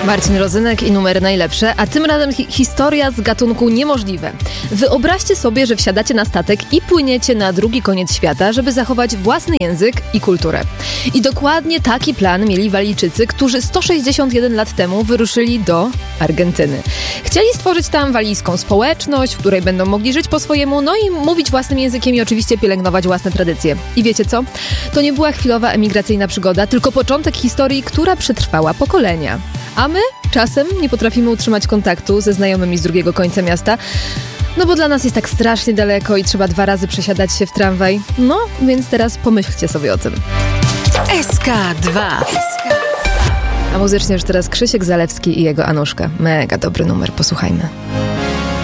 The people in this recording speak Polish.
Marcin Rozynek i numery najlepsze, a tym razem historia z gatunku niemożliwe. Wyobraźcie sobie, że wsiadacie na statek i płyniecie na drugi koniec świata, żeby zachować własny język i kulturę. I dokładnie taki plan mieli Walijczycy, którzy 161 lat temu wyruszyli do Argentyny. Chcieli stworzyć tam walijską społeczność, w której będą mogli żyć po swojemu, no i mówić własnym językiem i oczywiście pielęgnować własne tradycje. I wiecie co? To nie była chwilowa emigracyjna przygoda, tylko początek historii, która przetrwała pokolenia. A my czasem nie potrafimy utrzymać kontaktu ze znajomymi z drugiego końca miasta, no bo dla nas jest tak strasznie daleko i trzeba 2 razy przesiadać się w tramwaj. No, więc teraz pomyślcie sobie o tym. SK2. A muzycznie już teraz Krzysiek Zalewski i jego Anuszka. Mega dobry numer, posłuchajmy.